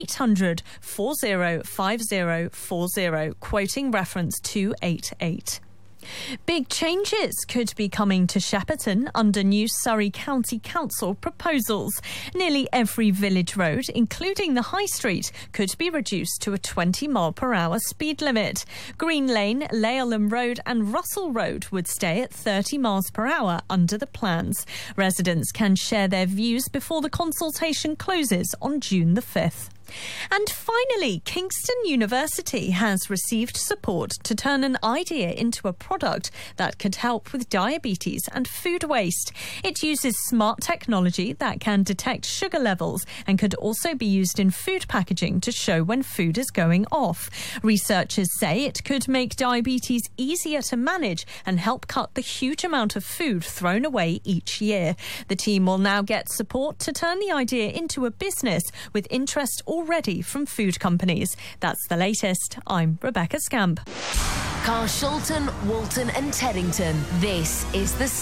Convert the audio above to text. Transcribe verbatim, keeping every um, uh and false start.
eight hundred, four oh five oh four oh, quoting reference two eight eight. Big changes could be coming to Shepperton under new Surrey County Council proposals. Nearly every village road, including the High Street, could be reduced to a twenty mile per hour speed limit. Green Lane, Laleham Road and Russell Road would stay at thirty miles per hour under the plans. Residents can share their views before the consultation closes on June the fifth. And finally, Kingston University has received support to turn an idea into a product that could help with diabetes and food waste. It uses smart technology that can detect sugar levels and could also be used in food packaging to show when food is going off. Researchers say it could make diabetes easier to manage and help cut the huge amount of food thrown away each year. The team will now get support to turn the idea into a business with interest already from food companies. That's the latest. I'm Rebecca Scamp. Carshalton, Walton and Teddington. This is the